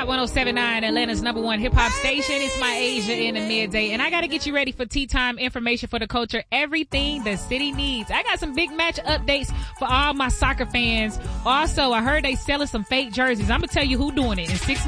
Hot 107.9, Atlanta's #1 hip-hop station. It's my Asia in the midday, and I got to get you ready for tea time information for the culture, everything the city needs. I got some big match updates for all my soccer fans. Also, I heard they selling some fake jerseys. I'm going to tell you who doing it in 6